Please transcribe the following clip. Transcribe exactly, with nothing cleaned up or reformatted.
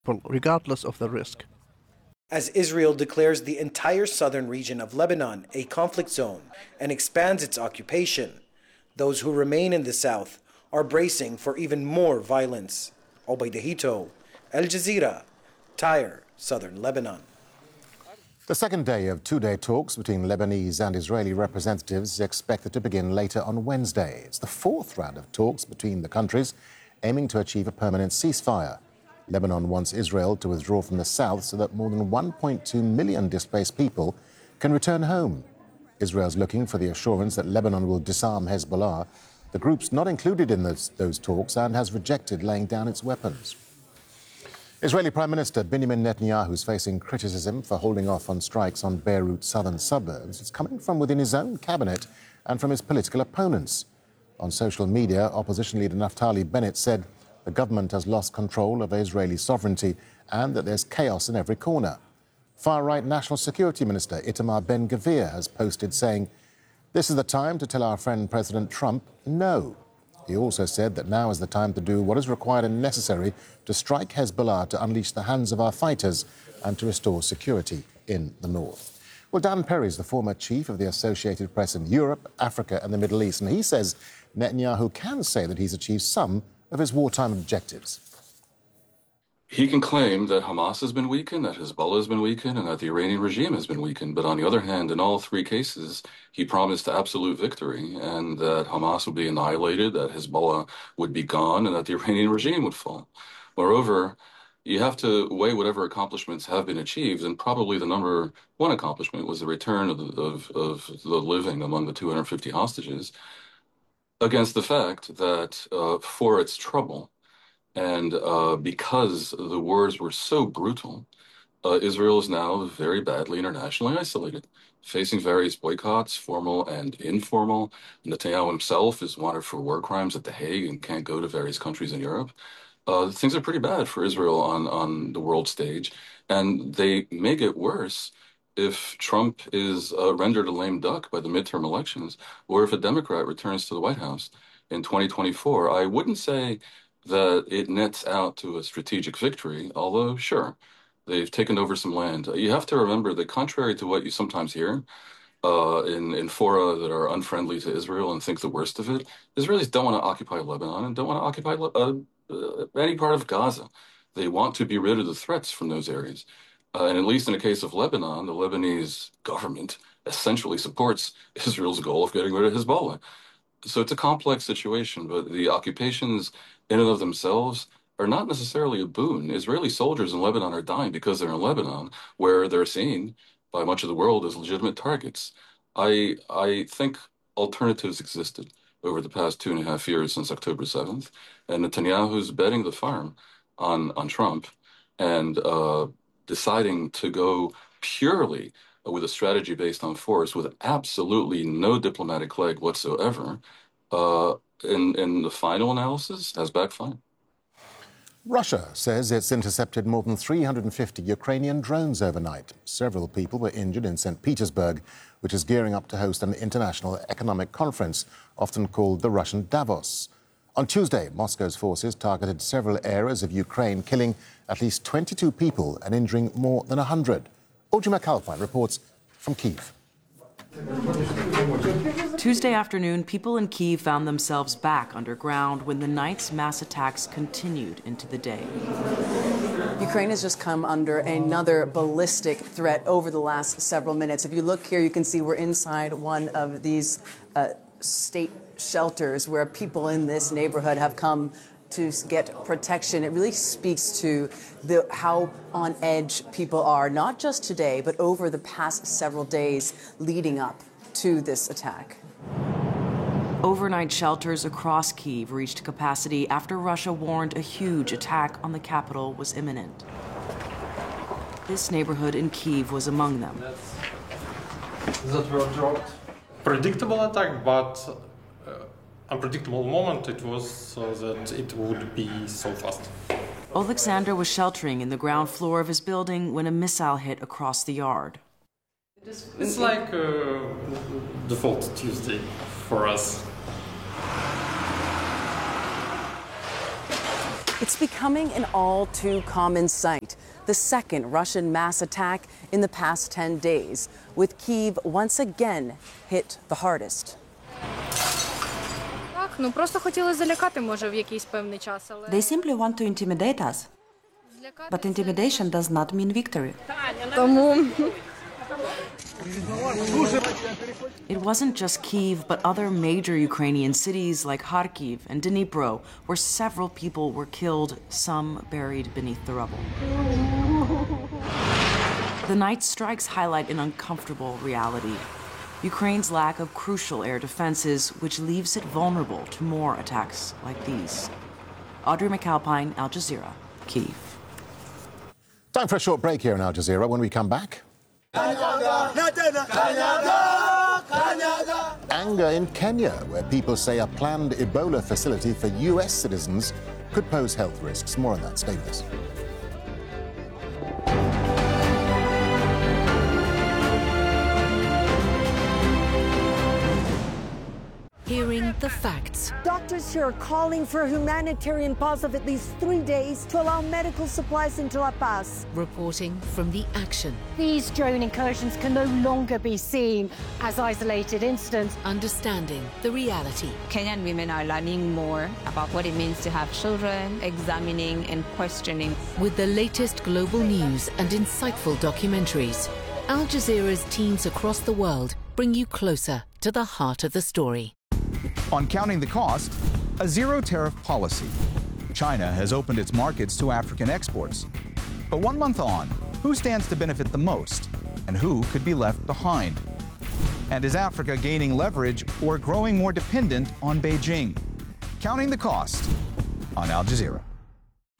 regardless of the risk. As Israel declares the entire southern region of Lebanon a conflict zone and expands its occupation, those who remain in the south are bracing for even more violence. Obaid Hito, Al Jazeera, Tyre, southern Lebanon. The second day of two-day talks between Lebanese and Israeli representatives is expected to begin later on Wednesday. It's the fourth round of talks between the countries, aiming to achieve a permanent ceasefire. Lebanon wants Israel to withdraw from the south so that more than one point two million displaced people can return home. Israel's looking for the assurance that Lebanon will disarm Hezbollah. The group's not included in those, those talks and has rejected laying down its weapons. Israeli Prime Minister Benjamin Netanyahu is facing criticism for holding off on strikes on Beirut's southern suburbs. It's coming from within his own cabinet and from his political opponents. On social media, opposition leader Naftali Bennett said the government has lost control of Israeli sovereignty and that there's chaos in every corner. Far-right National Security Minister Itamar Ben-Gvir has posted saying, "This is the time to tell our friend President Trump no." He also said that now is the time to do what is required and necessary to strike Hezbollah, to unleash the hands of our fighters and to restore security in the north. Well, Dan Perry is the former chief of the Associated Press in Europe, Africa and the Middle East, and he says Netanyahu can say that he's achieved some of his wartime objectives. He can claim that Hamas has been weakened, that Hezbollah has been weakened, and that the Iranian regime has been weakened. But on the other hand, in all three cases, he promised absolute victory and that Hamas would be annihilated, that Hezbollah would be gone, and that the Iranian regime would fall. Moreover, you have to weigh whatever accomplishments have been achieved, and probably the number one accomplishment was the return of, of, of the living among the two hundred fifty hostages, against the fact that uh, for its trouble, and uh, because the wars were so brutal, uh, Israel is now very badly internationally isolated, facing various boycotts, formal and informal. Netanyahu himself is wanted for war crimes at The Hague and can't go to various countries in Europe. Uh, things are pretty bad for Israel on, on the world stage, and they may get worse if Trump is uh, rendered a lame duck by the midterm elections, or if a Democrat returns to the White House in twenty twenty-four. I wouldn't say that it nets out to a strategic victory, although, sure, they've taken over some land. You have to remember that contrary to what you sometimes hear uh, in, in fora that are unfriendly to Israel and think the worst of it, Israelis don't want to occupy Lebanon and don't want to occupy uh, uh, any part of Gaza. They want to be rid of the threats from those areas. Uh, and at least in the case of Lebanon, the Lebanese government essentially supports Israel's goal of getting rid of Hezbollah. So it's a complex situation, but the occupations in and of themselves are not necessarily a boon. Israeli soldiers in Lebanon are dying because they're in Lebanon, where they're seen by much of the world as legitimate targets. I I think alternatives existed over the past two and a half years since October seventh, and Netanyahu's betting the farm on, on Trump and uh, deciding to go purely with a strategy based on force with absolutely no diplomatic leg whatsoever, uh, in, in the final analysis, has backfired. Russia says it's intercepted more than three hundred fifty Ukrainian drones overnight. Several people were injured in Saint Petersburg, which is gearing up to host an international economic conference, often called the Russian Davos. On Tuesday, Moscow's forces targeted several areas of Ukraine, killing at least twenty-two people and injuring more than one hundred. Ojima Kalpine reports from Kyiv. Tuesday afternoon, people in Kyiv found themselves back underground when the night's mass attacks continued into the day. Ukraine has just come under another ballistic threat over the last several minutes. If you look here, you can see we're inside one of these uh, state shelters where people in this neighborhood have come to get protection. It really speaks to the how on edge people are, not just today, but over the past several days leading up to this attack. Overnight shelters across Kyiv reached capacity after Russia warned a huge attack on the capital was imminent. This neighborhood in Kyiv was among them. That were dropped. Predictable attack, but uh, unpredictable moment it was uh, that it would be so fast. Alexander was sheltering in the ground floor of his building when a missile hit across the yard. It's like uh, default Tuesday for us. It's becoming an all too common sight. The second Russian mass attack in the past ten days, with Kyiv once again hit the hardest. They simply want to intimidate us. But intimidation does not mean victory. It wasn't just Kyiv, but other major Ukrainian cities like Kharkiv and Dnipro, where several people were killed, some buried beneath the rubble. The night strikes highlight an uncomfortable reality: Ukraine's lack of crucial air defenses, which leaves it vulnerable to more attacks like these. Audrey McAlpine, Al Jazeera, Kyiv. Time for a short break here in Al Jazeera. When we come back... Anger in Kenya, where people say a planned Ebola facility for U S citizens could pose health risks. More on that. Stay with us. Hearing the facts. Doctors here are calling for a humanitarian pause of at least three days to allow medical supplies into La Paz. Reporting from the action. These drone incursions can no longer be seen as isolated incidents. Understanding the reality. Kenyan women are learning more about what it means to have children, examining and questioning. With the latest global news and insightful documentaries, Al Jazeera's teams across the world bring you closer to the heart of the story. On Counting the Cost, a zero-tariff policy. China has opened its markets to African exports. But one month on, who stands to benefit the most, and who could be left behind? And is Africa gaining leverage or growing more dependent on Beijing? Counting the Cost on Al Jazeera.